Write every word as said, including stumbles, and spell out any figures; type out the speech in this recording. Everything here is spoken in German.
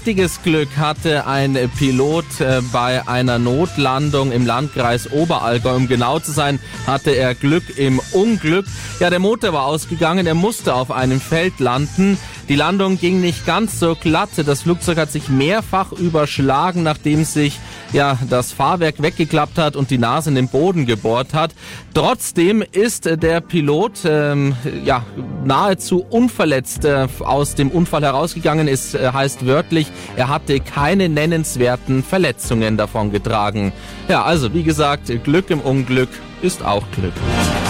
richtiges Glück hatte ein Pilot äh, bei einer Notlandung im Landkreis Oberallgäu. Um genau zu sein, hatte er Glück im Unglück. Ja, der Motor war ausgegangen, er musste auf einem Feld landen. Die Landung ging nicht ganz so glatt. Das Flugzeug hat sich mehrfach überschlagen, nachdem sich ja das Fahrwerk weggeklappt hat und die Nase in den Boden gebohrt hat. Trotzdem ist der Pilot ähm, ja nahezu unverletzt äh, aus dem Unfall herausgegangen. Es äh, heißt wörtlich, er hatte keine nennenswerten Verletzungen davongetragen. Ja, also wie gesagt, Glück im Unglück ist auch Glück.